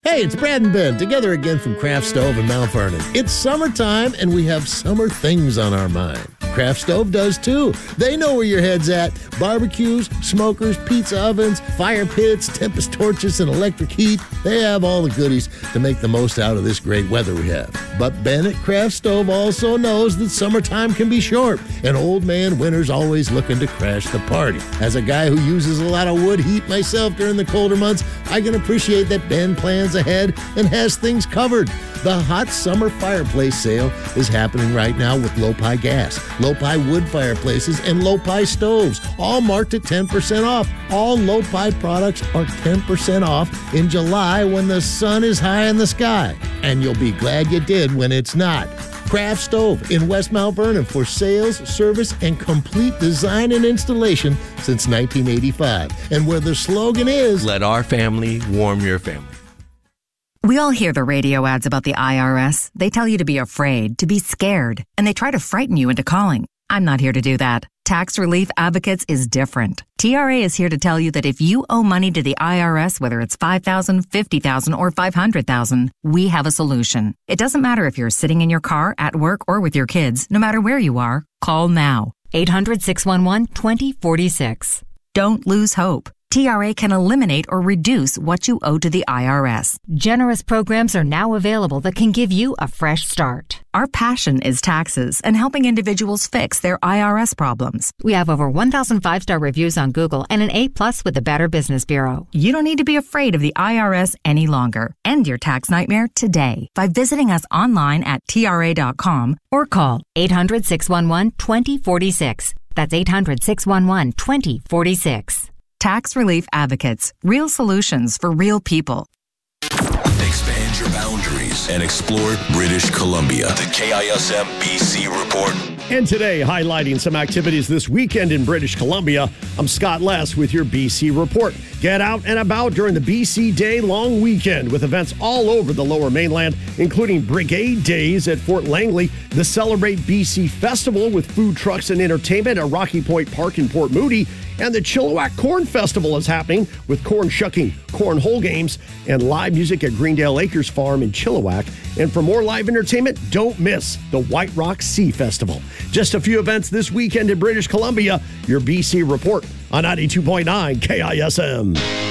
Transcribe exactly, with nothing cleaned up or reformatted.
Hey, it's Brad and Ben, together again from Craft Stove in Mount Vernon. It's summertime, and we have summer things on our mind. Craft Stove does too. They know where your head's at. Barbecues, smokers, pizza ovens, fire pits, Tempest torches, and electric heat. They have all the goodies to make the most out of this great weather we have. But Ben at Craft Stove also knows that summertime can be short, and old man winter's always looking to crash the party. As a guy who uses a lot of wood heat myself during the colder months, I can appreciate that Ben plans ahead and has things covered. The hot summer fireplace sale is happening right now with Lopi Gas, Lopi wood fireplaces, and Lopi stoves, all marked at ten percent off. All Lopi products are ten percent off in July when the sun is high in the sky. And you'll be glad you did when it's not. Craft Stove in West Mount Vernon for sales, service, and complete design and installation since nineteen eighty-five. And where the slogan is, let our family warm your family. We all hear the radio ads about the I R S. They tell you to be afraid, to be scared, and they try to frighten you into calling. I'm not here to do that. Tax Relief Advocates is different. T R A is here to tell you that if you owe money to the I R S, whether it's five thousand dollars, fifty thousand dollars, or five hundred thousand dollars, we have a solution. It doesn't matter if you're sitting in your car, at work, or with your kids. No matter where you are, call now. eight hundred, six one one, two zero four six. Don't lose hope. T R A can eliminate or reduce what you owe to the I R S. Generous programs are now available that can give you a fresh start. Our passion is taxes and helping individuals fix their I R S problems. We have over one thousand five-star reviews on Google and an A plus with the Better Business Bureau. You don't need to be afraid of the I R S any longer. End your tax nightmare today by visiting us online at T R A dot com or call eight hundred, six one one, two zero four six. That's eight hundred, six one one, two zero four six. Tax Relief Advocates. Real solutions for real people. Expand your boundaries and explore British Columbia. The K I S M B C Report. And today, highlighting some activities this weekend in British Columbia, I'm Scott Less with your B C Report. Get out and about during the B C Day long weekend with events all over the Lower Mainland, including Brigade Days at Fort Langley, the Celebrate B C Festival with food trucks and entertainment at Rocky Point Park in Port Moody, and the Chilliwack Corn Festival is happening with corn shucking, cornhole games, and live music at Greendale Acres Farm in Chilliwack. And for more live entertainment, don't miss the White Rock Sea Festival. Just a few events this weekend in British Columbia. Your B C Report on ninety-two point nine K I S M.